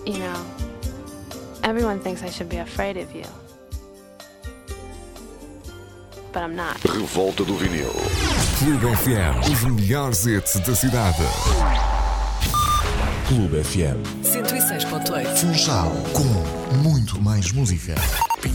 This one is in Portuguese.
you know, everyone thinks I should be afraid of you. But I'm not. Revolta do Vinil. Clube FM, os melhores hits da cidade. Clube FM 106.8. Funchal, com muito mais música.